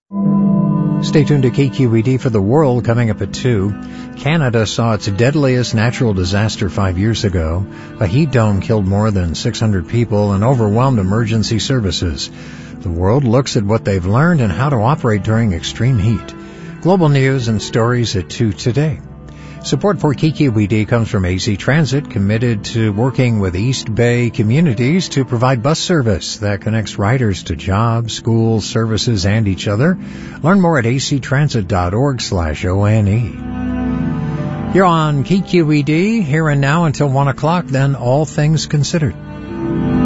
Stay tuned to KQED for the world coming up at 2. Canada saw its deadliest natural disaster 5 years ago. A heat dome killed more than 600 people and overwhelmed emergency services. The world looks at what they've learned and how to operate during extreme heat. Global news and stories at 2 today. Support for KQED comes from AC Transit, committed to working with East Bay communities to provide bus service that connects riders to jobs, schools, services, and each other. Learn more at actransit.org/ONE. You're on KQED, here and now until 1 o'clock, then All Things Considered.